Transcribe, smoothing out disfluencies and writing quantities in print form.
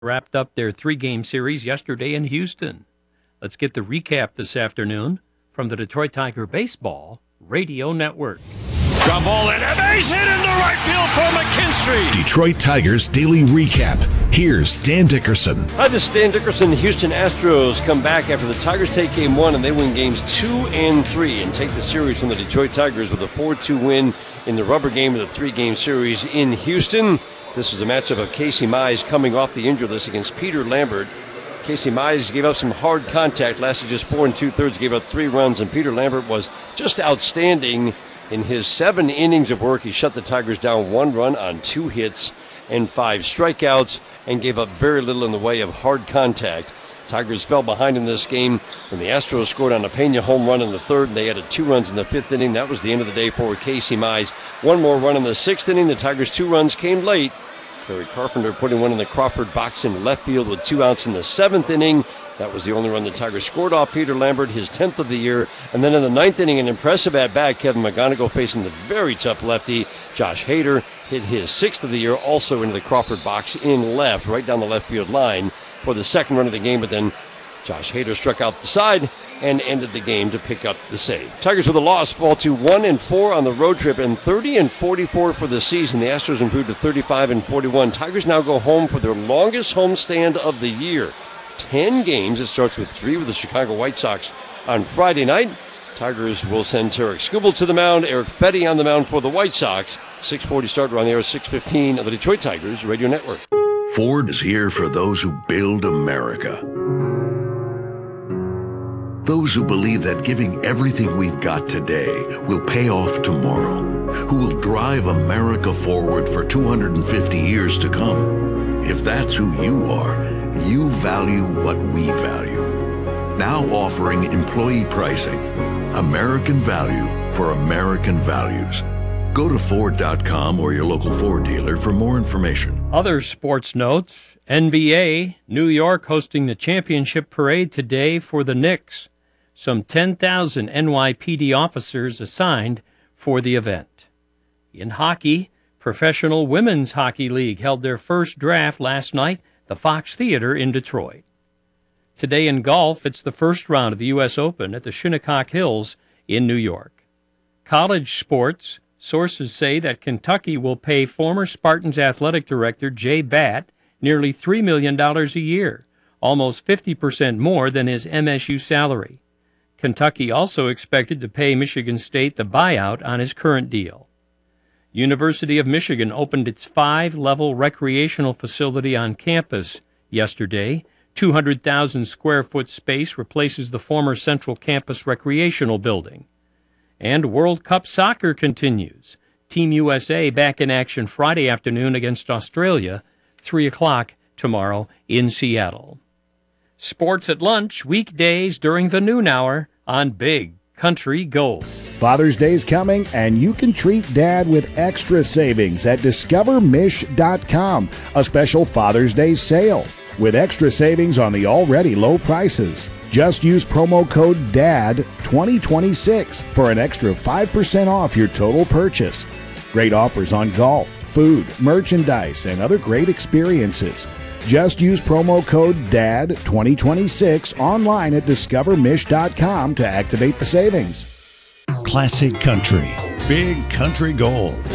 wrapped up their 3-game series yesterday in Houston. Let's get the recap this afternoon from the Detroit Tiger Baseball Radio Network. Ground ball and a base hit into right field for McKinstry. Detroit Tigers Daily Recap. Here's Dan Dickerson. Hi, this is Dan Dickerson. The Houston Astros come back after the Tigers take Game 1, and they win Games 2 and 3 and take the series from the Detroit Tigers with a 4-2 win in the rubber game of the 3-game series in Houston. This is a matchup of Casey Mize coming off the injured list against Peter Lambert. Casey Mize gave up some hard contact, lasted just 4 2/3, gave up 3 runs, and Peter Lambert was just outstanding. In his 7 innings of work, he shut the Tigers down 1 run on 2 hits and 5 strikeouts and gave up very little in the way of hard contact. Tigers fell behind in this game when the Astros scored on a Pena home run in the 3rd, and they added 2 runs in the 5th inning. That was the end of the day for Casey Mize. 1 more run in the 6th inning. The Tigers' 2 runs came late. Terry Carpenter putting one in the Crawford box in left field with 2 outs in the 7th inning. That was the only run the Tigers scored off Peter Lambert, his 10th of the year. And then in the 9th inning, an impressive at-bat, Kevin McGonigal facing the very tough lefty, Josh Hader, hit his 6th of the year, also into the Crawford box in left, right down the left field line for the 2nd run of the game. But then Josh Hader struck out the side and ended the game to pick up the save. Tigers with a loss fall to 1-4 on the road trip and 30-44 for the season. The Astros improved to 35-41. Tigers now go home for their longest homestand of the year. 10 games. It starts with 3 with the Chicago White Sox on Friday night. Tigers will send Tarek Skubal to the mound, Eric Fetty on the mound for the White Sox. 6:40 start around the air, 6:15 of the Detroit Tigers Radio Network. Ford is here for those who build America. Those who believe that giving everything we've got today will pay off tomorrow. Who will drive America forward for 250 years to come. If that's who you are, you value what we value. Now offering employee pricing. American value for American values. Go to Ford.com or your local Ford dealer for more information. Other sports notes. NBA, New York hosting the championship parade today for the Knicks. Some 10,000 NYPD officers assigned for the event. In hockey, Professional Women's Hockey League held their first draft last night, the Fox Theater in Detroit. Today in golf, it's the first round of the U.S. Open at the Shinnecock Hills in New York. College sports, sources say that Kentucky will pay former Spartans athletic director Jay Batt nearly $3 million a year, almost 50% more than his MSU salary. Kentucky also expected to pay Michigan State the buyout on his current deal. University of Michigan opened its 5-level recreational facility on campus yesterday. 200,000 square foot space replaces the former Central Campus recreational building. And World Cup soccer continues. Team USA back in action Friday afternoon against Australia, 3 o'clock tomorrow in Seattle. Sports at lunch, weekdays during the noon hour on Big Country Gold. Father's Day's coming, and you can treat Dad with extra savings at DiscoverMish.com, a special Father's Day sale with extra savings on the already low prices. Just use promo code DAD2026 for an extra 5% off your total purchase. Great offers on golf, food, merchandise, and other great experiences. Just use promo code DAD2026 online at DiscoverMish.com to activate the savings. Classic Country, Big Country Gold.